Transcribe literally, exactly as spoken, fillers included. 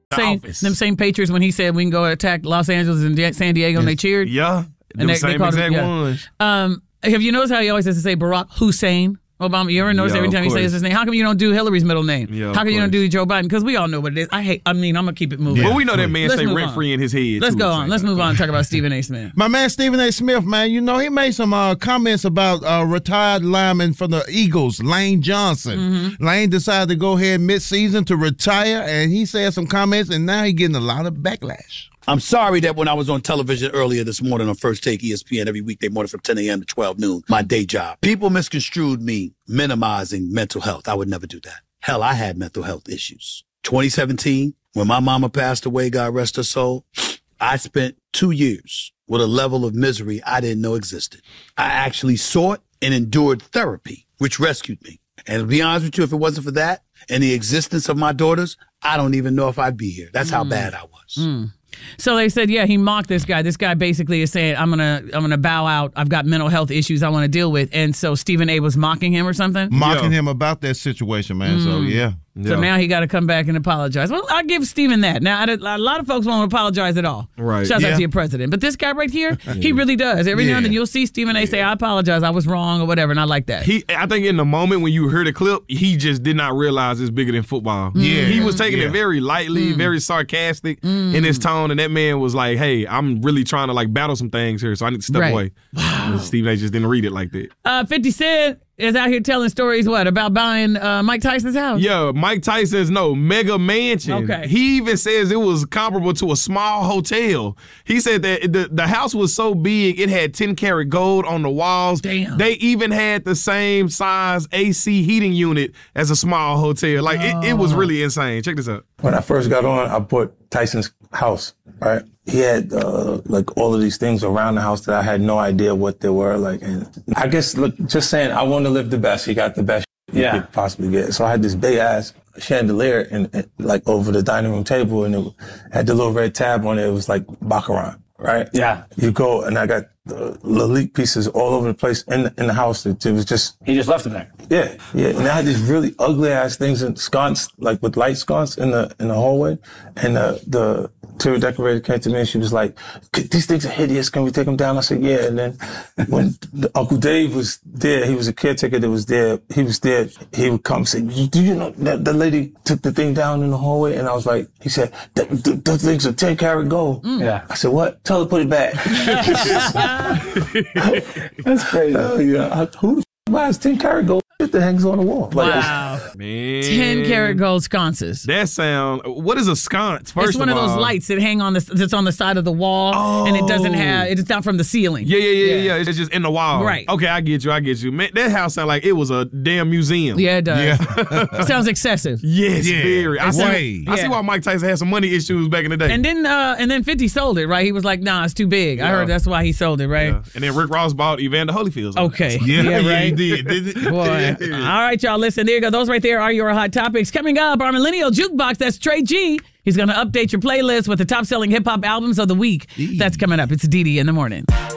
Same, them same Patriots when he said we can go attack Los Angeles and San Diego, and they cheered. Yeah, and the same exact him, yeah. ones. Um, have you noticed how he always has to say Barack Hussein Obama? You ever notice yeah, every time he says his name? How come you don't do Hillary's middle name? Yeah, how come you don't do Joe Biden? Because we all know what it is. I hate. I mean, I'm gonna keep it moving. Yeah. Well, we know that man Let's stay rent free in his head. Let's too, go on. Let's move on and talk about Stephen A. Smith. My man Stephen A. Smith, man, you know he made some uh, comments about uh, retired lineman from the Eagles, Lane Johnson. Mm-hmm. Lane decided to go ahead mid-season to retire, and he said some comments, and now he's getting a lot of backlash. I'm sorry that when I was on television earlier this morning on First Take E S P N every weekday morning from ten a.m. to twelve noon, my day job, people misconstrued me minimizing mental health. I would never do that. Hell, I had mental health issues. twenty seventeen, when my mama passed away, God rest her soul, I spent two years with a level of misery I didn't know existed. I actually sought and endured therapy, which rescued me. And to be honest with you, if it wasn't for that and the existence of my daughters, I don't even know if I'd be here. That's how mm. bad I was. Mm. So they said, yeah, he mocked this guy. This guy basically is saying, I'm gonna I'm gonna bow out. I've got mental health issues I want to deal with. And so Stephen A. was mocking him or something? Mocking yeah. him about that situation, man. Mm. So, yeah. So yeah. now he got to come back and apologize. Well, I'll give Stephen that. Now, a lot of folks won't apologize at all. Right. Shouts yeah. out to your president. But this guy right here, he really does. Every yeah. now and then you'll see Stephen A. Yeah. say, I apologize, I was wrong or whatever, and I like that. He, I think in the moment when you heard the clip, he just did not realize it's bigger than football. Yeah. He was taking yeah. it very lightly, mm. very sarcastic mm. in his tone, and that man was like, hey, I'm really trying to like battle some things here, so I need to step right. away. Wow. And Stephen A. just didn't read it like that. Uh, fifty Cent is out here telling stories, what, about buying uh, Mike Tyson's house? Yeah, Mike Tyson's, no, mega mansion. Okay. He even says it was comparable to a small hotel. He said that the, the house was so big, it had ten karat gold on the walls. Damn. They even had the same size A C heating unit as a small hotel. Like, oh. it, it was really insane. Check this out. When I first got on, I bought Tyson's house, right? He had, uh, like, all of these things around the house that I had no idea what they were. Like, and I guess, look, just saying, I want to live the best. He got the best yeah. you could possibly get. So I had this big-ass chandelier, and, and, like, over the dining room table, and it had the little red tab on it. It was like Baccarat, right? Yeah. You go, and I got the Lalique pieces all over the place in the, in the house. It, it was just... He just left them there. Yeah, yeah. And I had these really ugly-ass things in sconce, like with light sconce in the in the hallway. And the, the interior decorator came to me and she was like, these things are hideous. Can we take them down? I said, yeah. And then when the, Uncle Dave was there, he was a caretaker that was there. He was there. He would come and say, do you know that the lady took the thing down in the hallway? And I was like, he said, those things are ten karat gold. Mm. Yeah. I said, what? Tell her to put it back. That's crazy. Uh, yeah. Who the f buys ten karat gold that hangs on the wall? Like, wow. Man. ten karat gold sconces. That sound, what is a sconce, first It's one of, of those all? lights that hang on the, that's on the side of the wall, oh. and it doesn't have, it's not from the ceiling. Yeah, yeah, yeah, yeah, yeah. It's just in the wall. Right. Okay, I get you, I get you. Man, that house sound like it was a damn museum. Yeah, it does. Yeah. It sounds excessive. Yes, yeah. very. I see, Way. I see Yeah. why Mike Tyson had some money issues back in the day. And then uh, and then fifty sold it, right? He was like, nah, it's too big. Yeah. I heard that's why he sold it, right? Yeah. And then Rick Ross bought Evander Holyfield's. Okay. Yeah, yeah, yeah, right. he did. did it? Boy. All right, y'all, listen, there you go. Those right there are your hot topics. Coming up, our Millennial Jukebox, that's Trey G. He's going to update your playlist with the top-selling hip-hop albums of the week. That's coming up. It's D D in the morning.